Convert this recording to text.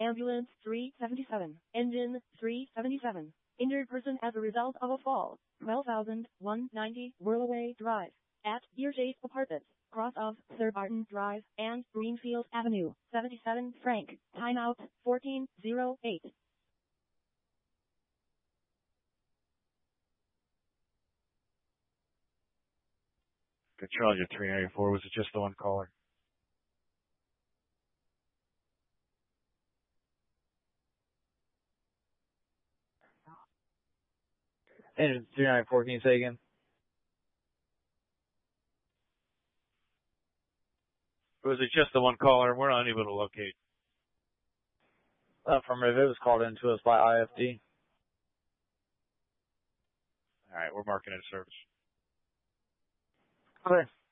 Ambulance 377. Engine 377. Injured person as a result of a fall. 12,190 Whirlaway Drive. At Earchase Apartments. Cross of Sir Barton Drive and Greenfield Avenue. 77 Frank. Timeout 1408. Good Charger 394. Was it just the one caller? Engine 394, can you say again? Was it just the one caller? We're unable to locate. Affirmative. It was called in to us by IFD. All right, we're marking it a service. Okay.